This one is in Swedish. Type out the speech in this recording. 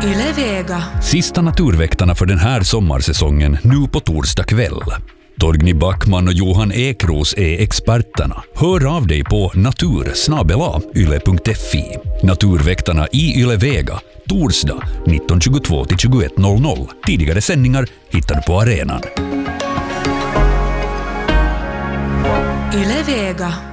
Yle Vega. Sista Naturväktarna för den här sommarsäsongen nu på torsdag kväll. Torgny Backman och Johan Ekros är experterna. Hör av dig på natur@yle.fi. Naturväktarna i Yle Vega. Torsdag 19.22 till 21.00. Tidigare sändningar hittar du på arenan. Yle Vega.